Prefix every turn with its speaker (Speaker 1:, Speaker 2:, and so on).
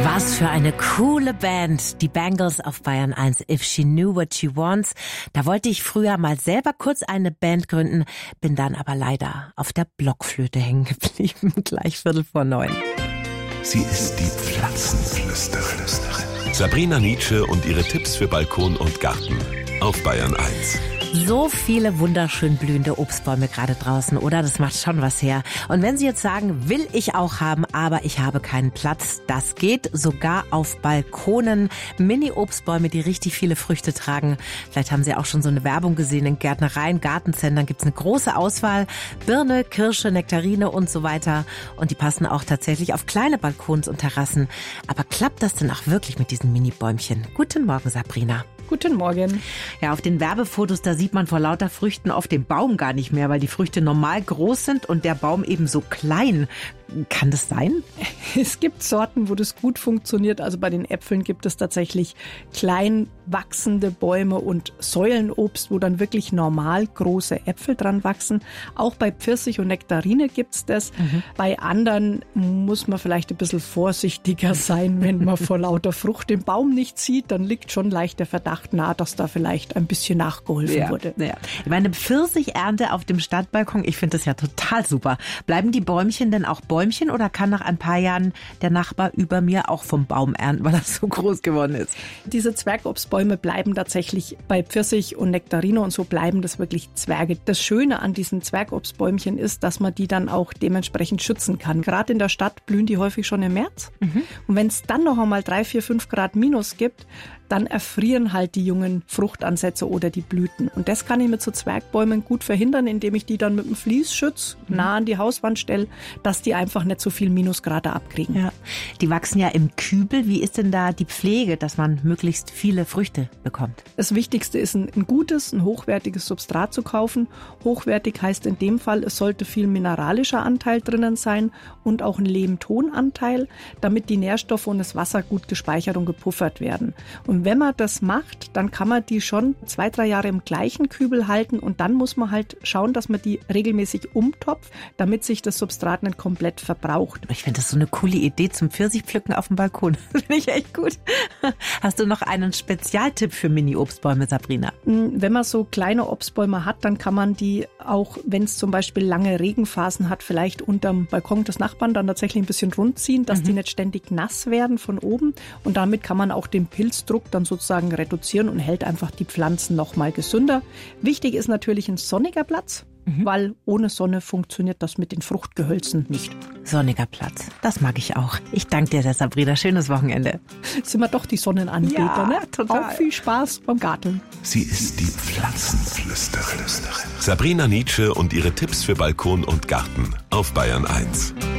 Speaker 1: Was für eine coole Band, die Bangles auf Bayern 1, If She Knew What She Wants. Da wollte ich früher mal selber kurz eine Band gründen, bin dann aber leider auf der Blockflöte hängen geblieben, gleich 8:45.
Speaker 2: Sie ist die Pflanzenflüsterin. Sabrina Nitzsche und ihre Tipps für Balkon und Garten auf Bayern 1.
Speaker 1: So viele wunderschön blühende Obstbäume gerade draußen, oder? Das macht schon was her. Und wenn Sie jetzt sagen, will ich auch haben, aber ich habe keinen Platz, das geht sogar auf Balkonen. Mini-Obstbäume, die richtig viele Früchte tragen. Vielleicht haben Sie auch schon so eine Werbung gesehen in Gärtnereien, Gartencentern gibt's eine große Auswahl. Birne, Kirsche, Nektarine und so weiter. Und die passen auch tatsächlich auf kleine Balkons und Terrassen. Aber klappt das denn auch wirklich mit diesen Mini-Bäumchen? Guten Morgen, Sabrina.
Speaker 3: Guten Morgen.
Speaker 1: Ja, auf den Werbefotos, da sieht man vor lauter Früchten auf dem Baum gar nicht mehr, weil die Früchte normal groß sind und der Baum eben so klein. Kann das sein?
Speaker 3: Es gibt Sorten, wo das gut funktioniert. Also bei den Äpfeln gibt es tatsächlich klein wachsende Bäume und Säulenobst, wo dann wirklich normal große Äpfel dran wachsen. Auch bei Pfirsich und Nektarine gibt's das. Bei anderen muss man vielleicht ein bisschen vorsichtiger sein, wenn man vor lauter Frucht den Baum nicht sieht. Dann liegt schon leicht der Verdacht nahe, dass da vielleicht ein bisschen nachgeholfen wurde.
Speaker 1: Ja. Meine Pfirsichernte auf dem Stadtbalkon, ich finde das ja total super. Bleiben die Bäumchen denn auch Bäumchen oder kann nach ein paar Jahren der Nachbar über mir auch vom Baum ernten, weil er so groß geworden ist?
Speaker 3: Diese Zwergobstbäume bleiben tatsächlich bei Pfirsich und Nektarine und so bleiben das wirklich Zwerge. Das Schöne an diesen Zwergobstbäumchen ist, dass man die dann auch dementsprechend schützen kann. Gerade in der Stadt blühen die häufig schon im März. Und wenn es dann noch einmal 3, 4, 5 Grad minus gibt, dann erfrieren halt die jungen Fruchtansätze oder die Blüten. Und das kann ich mit so Zwergbäumen gut verhindern, indem ich die dann mit einem Fließschutz nah an die Hauswand stelle, dass die einfach nicht so viel Minusgrade abkriegen.
Speaker 1: Ja. Die wachsen ja im Kübel. Wie ist denn da die Pflege, dass man möglichst viele Früchte bekommt?
Speaker 3: Das Wichtigste ist, ein gutes, ein hochwertiges Substrat zu kaufen. Hochwertig heißt in dem Fall, es sollte viel mineralischer Anteil drinnen sein und auch ein Lehm-Ton-Anteil, damit die Nährstoffe und das Wasser gut gespeichert und gepuffert werden. Und wenn man das macht, dann kann man die schon 2, 3 Jahre im gleichen Kübel halten und dann muss man halt schauen, dass man die regelmäßig umtopft, damit sich das Substrat nicht komplett verbraucht.
Speaker 1: Ich finde das so eine coole Idee zum Pfirsichpflücken auf dem Balkon. Das finde ich echt gut. Hast du noch einen Spezialtipp für Mini-Obstbäume, Sabrina?
Speaker 3: Wenn man so kleine Obstbäume hat, dann kann man die auch, wenn es zum Beispiel lange Regenphasen hat, vielleicht unterm Balkon des Nachbarn dann tatsächlich ein bisschen rund ziehen, dass die nicht ständig nass werden von oben. Und damit kann man auch den Pilzdruck dann sozusagen reduzieren und hält einfach die Pflanzen noch mal gesünder. Wichtig ist natürlich ein sonniger Platz, weil ohne Sonne funktioniert das mit den Fruchtgehölzen nicht.
Speaker 1: Sonniger Platz, das mag ich auch. Ich danke dir, Sabrina. Schönes Wochenende.
Speaker 3: Jetzt sind wir doch die Sonnenanbeter,
Speaker 1: ja,
Speaker 3: ne?
Speaker 1: Total.
Speaker 3: Auch viel Spaß beim Garteln.
Speaker 2: Sie ist die Pflanzenflüsterin. Sabrina Nitzsche und ihre Tipps für Balkon und Garten auf Bayern 1.